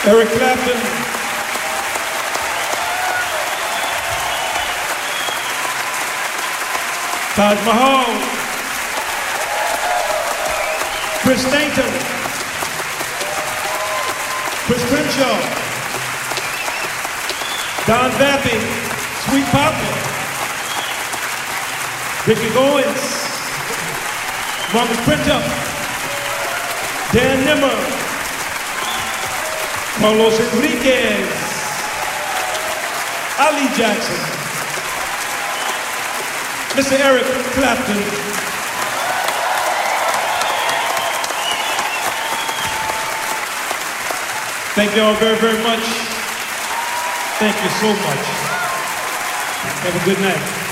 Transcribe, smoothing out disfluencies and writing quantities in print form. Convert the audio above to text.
Eric Clapton, Taj Mahal, Chris Stanton, Chris Crenshaw, Don Vappy, Sweet Papa, Ricky Goins, Marcus Printup, Dan Nimmer, Carlos Enriquez, Ali Jackson, Mr. Eric Clapton. Thank you all very, very much. Thank you so much. Have a good night.